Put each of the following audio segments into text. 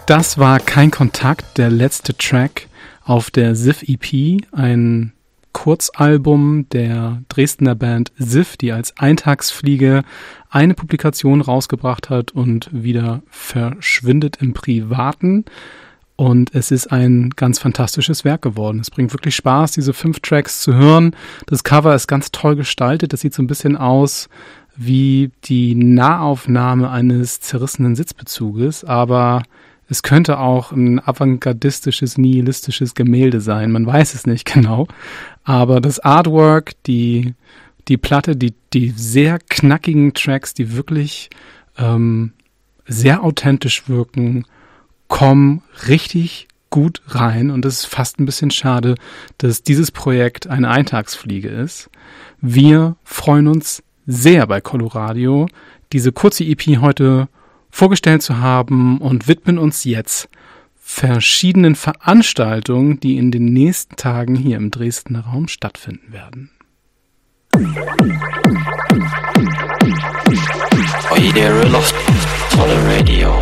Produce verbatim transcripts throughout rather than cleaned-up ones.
Das war Kein Kontakt, der letzte Track auf der S I F-E P, ein Kurzalbum der Dresdner Band S I F, die als Eintagsfliege eine Publikation rausgebracht hat und wieder verschwindet im Privaten. Und es ist ein ganz fantastisches Werk geworden. Es bringt wirklich Spaß, diese fünf Tracks zu hören. Das Cover ist ganz toll gestaltet. Das sieht so ein bisschen aus wie die Nahaufnahme eines zerrissenen Sitzbezuges, aber es könnte auch ein avantgardistisches, nihilistisches Gemälde sein. Man weiß es nicht genau. Aber das Artwork, die, die Platte, die, die sehr knackigen Tracks, die wirklich ähm, sehr authentisch wirken, kommen richtig gut rein. Und es ist fast ein bisschen schade, dass dieses Projekt eine Eintagsfliege ist. Wir freuen uns sehr bei Coloradio, diese kurze E P heute vorgestellt zu haben und widmen uns jetzt verschiedenen Veranstaltungen, die in den nächsten Tagen hier im Dresdner Raum stattfinden werden. Eure Lost Coloradio.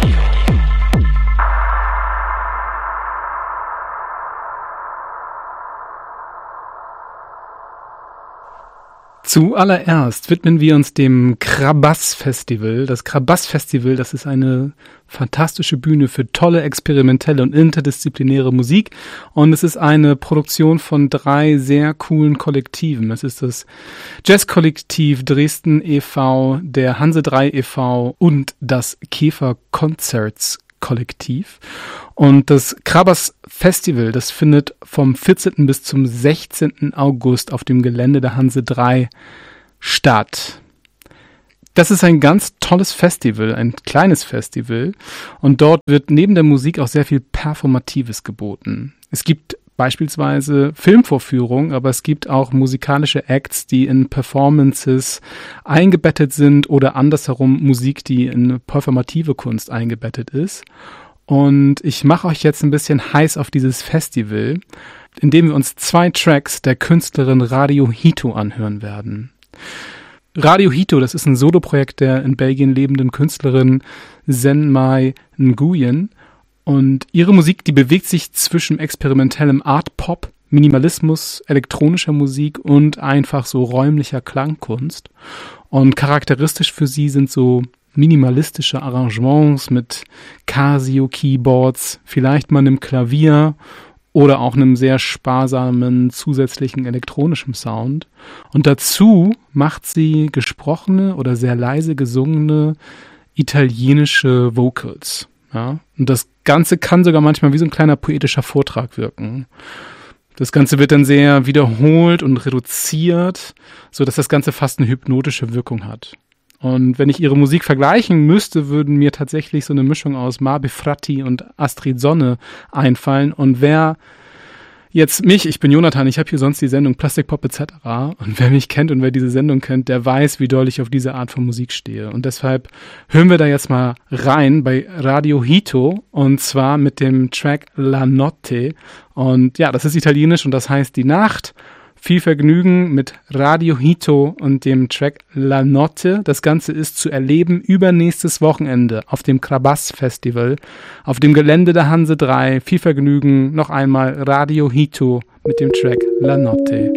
Zuallererst widmen wir uns dem Krabass-Festival. Das Krabass-Festival, das ist eine fantastische Bühne für tolle, experimentelle und interdisziplinäre Musik. Und es ist eine Produktion von drei sehr coolen Kollektiven. Es ist das Jazzkollektiv Dresden e V, der Hanse drei e V und das Käfer Concerts Kollektiv. Und das Krabass Festival, das findet vom vierzehnten bis zum sechzehnten August auf dem Gelände der Hanse drei statt. Das ist ein ganz tolles Festival, ein kleines Festival. Und dort wird neben der Musik auch sehr viel Performatives geboten. Es gibt beispielsweise Filmvorführungen, aber es gibt auch musikalische Acts, die in Performances eingebettet sind oder andersherum Musik, die in performative Kunst eingebettet ist. Und ich mache euch jetzt ein bisschen heiß auf dieses Festival, indem wir uns zwei Tracks der Künstlerin Radio Hito anhören werden. Radio Hito, das ist ein Soloprojekt der in Belgien lebenden Künstlerin Zenmai Nguyen. Und ihre Musik, die bewegt sich zwischen experimentellem Art-Pop, Minimalismus, elektronischer Musik und einfach so räumlicher Klangkunst. Und charakteristisch für sie sind so minimalistische Arrangements mit Casio-Keyboards, vielleicht mal einem Klavier oder auch einem sehr sparsamen zusätzlichen elektronischen Sound. Und dazu macht sie gesprochene oder sehr leise gesungene italienische Vocals. Ja, und das Ganze kann sogar manchmal wie so ein kleiner poetischer Vortrag wirken. Das Ganze wird dann sehr wiederholt und reduziert, so dass das Ganze fast eine hypnotische Wirkung hat. Und wenn ich ihre Musik vergleichen müsste, würden mir tatsächlich so eine Mischung aus Mabe Fratti und Astrid Sonne einfallen. Und wer jetzt mich, ich bin Jonathan, ich habe hier sonst die Sendung Plastic Pop et cetera. Und wer mich kennt und wer diese Sendung kennt, der weiß, wie doll ich auf diese Art von Musik stehe. Und deshalb hören wir da jetzt mal rein bei Radio Hito und zwar mit dem Track La Notte. Und ja, das ist italienisch und das heißt die Nacht. Viel Vergnügen mit Radio Hito und dem Track La Notte. Das Ganze ist zu erleben übernächstes Wochenende auf dem Krabass Festival auf dem Gelände der Hanse drei. Viel Vergnügen. Noch einmal Radio Hito mit dem Track La Notte.